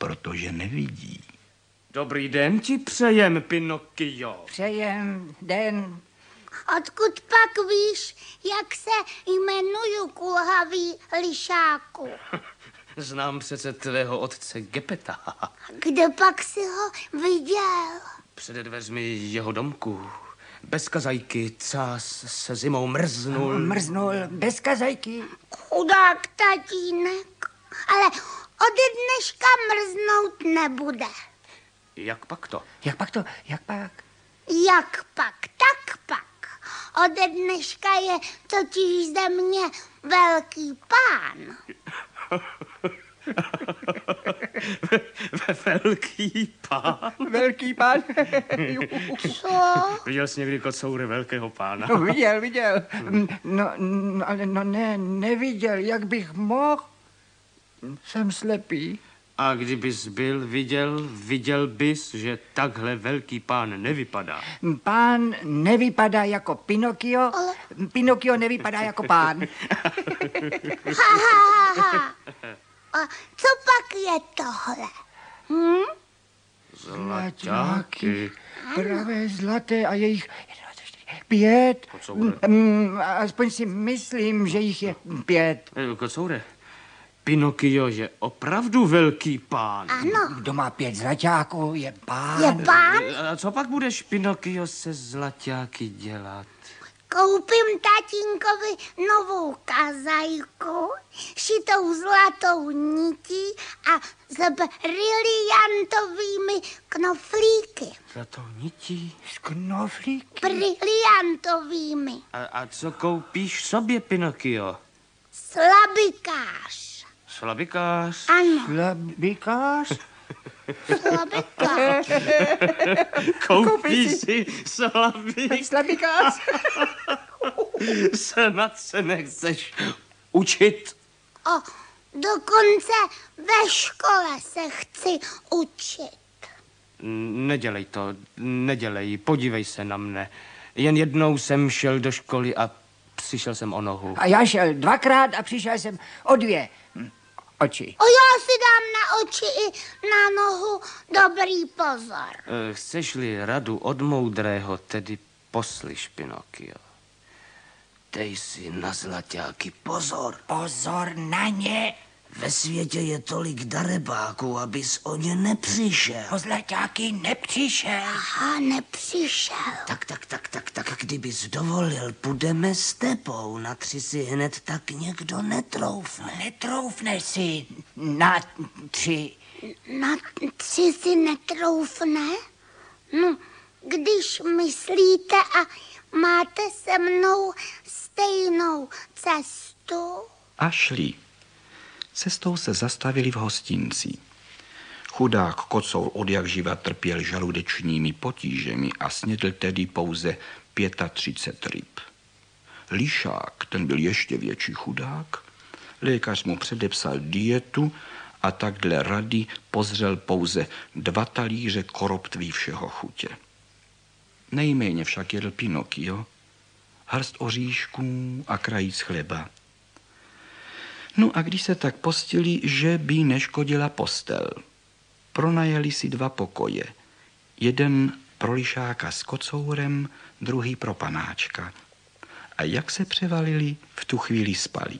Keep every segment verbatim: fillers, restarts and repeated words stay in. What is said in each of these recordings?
protože nevidí. Dobrý den ti přejem, Pinokio. Přejem den. Odkud pak víš, jak se jmenuju, kulhavý lišáku? Znám přece tvého otce Gepeta. Kde pak si ho viděl? Před dveřmi jeho domku. Bez kazajky, cas se zimou mrznul. Mrznul bez kazajky. Chudák tatínek. Ale ode dneška mrznout nebude. Jak pak to? Jak pak to, jak pak? Jak pak, tak pak. Ode dneška je totiž ze mě velký pán. Velký pán? Velký pán. Co? Viděl jsi někdy kocoure velkého pána? No, viděl, viděl. No, no, ale no ne, neviděl, jak bych mohl. Jsem slepý. A kdybys byl viděl, viděl bys, že takhle velký pán nevypadá. Pán nevypadá jako Pinokio, Ale... Pinokio nevypadá jako pán. Ha, ha, ha, ha. A co pak je tohle? Hm? Zlaťáky. Pravé zlaté a jejich pět. Mm, aspoň si myslím, že jich je pět. Kocoure, Pinokio je opravdu velký pán. Ano. Kdo má pět zlaťáků, je pán. Je pán? A co pak budeš, Pinokio, se zlaťáky dělat? Koupím tatínkovi novou kazajku, šitou zlatou nití a s briliantovými knoflíky. Zlatou nití? Z knoflíky? Briliantovými. A, a co koupíš sobě, Pinokio? Slabikář. Slabikář? Ano, Slabikář? slabikář. Koupíš si slabikář? Slabikář? Snad se nechceš učit? O, dokonce ve škole se chci učit. Nedělej to, nedělej, podívej se na mne. Jen jednou jsem šel do školy a přišel jsem o nohu. A já šel dvakrát a přišel jsem o dvě oči. O, já si dám na oči i na nohu dobrý pozor. Chceš-li radu od moudrého, tedy poslyš, Pinokio. Dej si na zlaťáky pozor. Pozor na ně. Ve světě je tolik darebáků, abys o ně nepřišel. O zlaťáky nepřišel. A nepřišel. Tak, tak, tak, tak, tak, kdybys dovolil, půjdeme s tebou. Na tři si hned tak někdo netroufne. Netroufne si na tři. Na tři si netroufne? No, když myslíte a máte se mnou stejnou cestu? A šli. Cestou se zastavili v hostinci. Chudák kocour odjakživa trpěl žaludečními potížemi a snědl tedy pouze třicet pět ryb. Lišák, ten byl ještě větší chudák. Lékař mu předepsal dietu a tak dle rady pozřel pouze dva talíře koroptví všeho chutě. Nejméně však jedl Pinokio, hrst oříšků a krajíc chleba. No a když se tak postili, že by neškodila postel, pronajali si dva pokoje. Jeden pro lišáka s kocourem, druhý pro panáčka. A jak se převalili, v tu chvíli spali.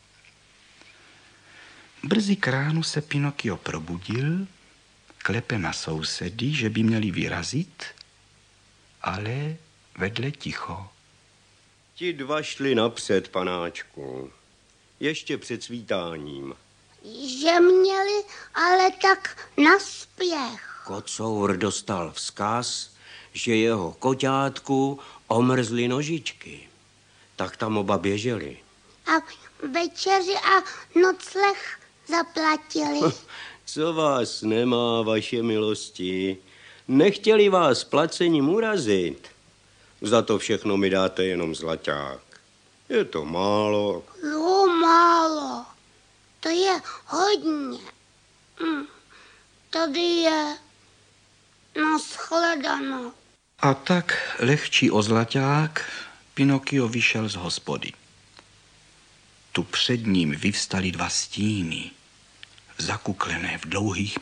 Brzy k ránu se Pinokio probudil, klepe na sousedy, že by měli vyrazit, ale vedle ticho. Ti dva šli napřed, panáčku. Ještě před svítáním. Že měli ale tak naspěch. Kocour dostal vzkaz, že jeho koťátku omrzly nožičky. Tak tam oba běželi. A večeři a nocleh zaplatili. Co vás nemá, vaše milosti? Nechtěli vás placením urazit. Za to všechno mi dáte jenom zlaťák. Je to málo. Jo, málo. To je hodně. Hm. Tady je nashledanou. A tak lehčí o zlaťák Pinokio vyšel z hospody. Tu před ním vyvstaly dva stíny, zakuklené v dlouhých